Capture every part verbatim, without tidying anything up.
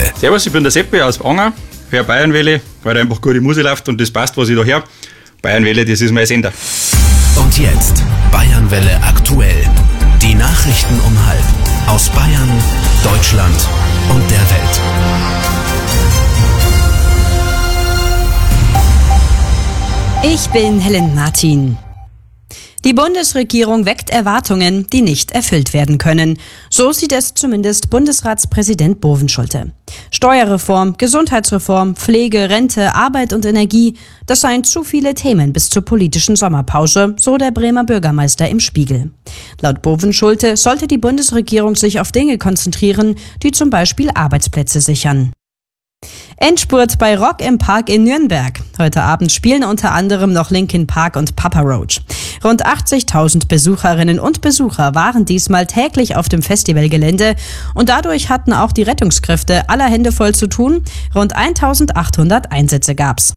Bayernwelle. Servus, ich bin der Seppi aus Anger, höre Bayernwelle, weil einfach gute Musik läuft und das passt, was ich da höre. Bayernwelle, das ist mein Sender. Und jetzt Bayernwelle aktuell. Die Nachrichten um halb aus Bayern, Deutschland und der Welt. Ich bin Helen Martin. Die Bundesregierung weckt Erwartungen, die nicht erfüllt werden können. So sieht es zumindest Bundesratspräsident Bovenschulte. Steuerreform, Gesundheitsreform, Pflege, Rente, Arbeit und Energie, das seien zu viele Themen bis zur politischen Sommerpause, so der Bremer Bürgermeister im Spiegel. Laut Bovenschulte sollte die Bundesregierung sich auf Dinge konzentrieren, die zum Beispiel Arbeitsplätze sichern. Endspurt bei Rock im Park in Nürnberg. Heute Abend spielen unter anderem noch Linkin Park und Papa Roach. Rund achtzigtausend Besucherinnen und Besucher waren diesmal täglich auf dem Festivalgelände und dadurch hatten auch die Rettungskräfte aller Hände voll zu tun. Rund eintausendachthundert Einsätze gab's.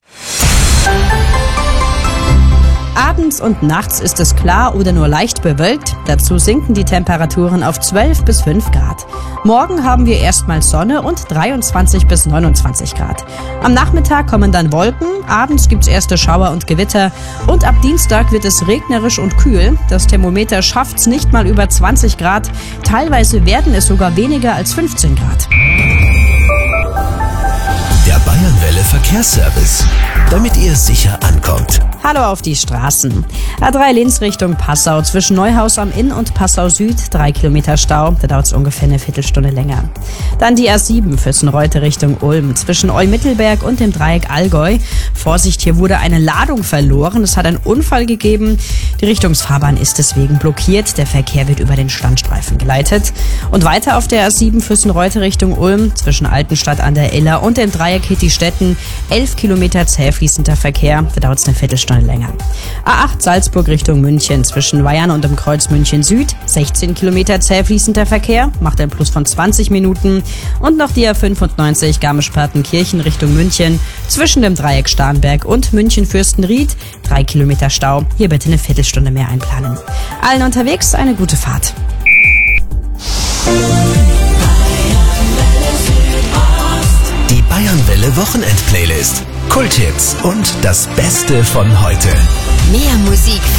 Abends und nachts ist es klar oder nur leicht bewölkt. Dazu sinken die Temperaturen auf zwölf bis fünf Grad. Morgen haben wir erstmal Sonne und dreiundzwanzig bis neunundzwanzig Grad. Am Nachmittag kommen dann Wolken, abends gibt's erste Schauer und Gewitter und ab Dienstag wird es regnerisch und kühl. Das Thermometer schafft's nicht mal über zwanzig Grad. Teilweise werden es sogar weniger als fünfzehn Grad. Der Bayernwelle Verkehrsservice, damit ihr sicher ankommt. Hallo auf die Straßen. A drei Linz Richtung Passau, zwischen Neuhaus am Inn und Passau Süd, drei Kilometer Stau, da dauert es ungefähr eine Viertelstunde länger. Dann die A sieben Füssen-Reute Richtung Ulm, zwischen Eu-Mittelberg und dem Dreieck Allgäu. Vorsicht, hier wurde eine Ladung verloren, es hat einen Unfall gegeben. Die Richtungsfahrbahn ist deswegen blockiert, der Verkehr wird über den Standstreifen geleitet. Und weiter auf der A sieben Füssen-Reute Richtung Ulm, zwischen Altenstadt an der Iller und dem Dreieck Hittistetten, elf Kilometer zäh fließender Verkehr, da dauert es eine Viertelstunde länger. A acht Salzburg Richtung München, zwischen Weyern und dem Kreuz München Süd, sechzehn Kilometer zäh fließender Verkehr, macht ein Plus von zwanzig Minuten. Und noch die A fünfundneunzig Garmisch-Partenkirchen Richtung München, zwischen dem Dreieck Starnberg und München-Fürstenried, drei Kilometer Stau, hier bitte eine Viertelstunde mehr einplanen. Allen unterwegs eine gute Fahrt. Die Bayernwelle Wochenend-Playlist. Kulthits und das Beste von heute. Mehr Musik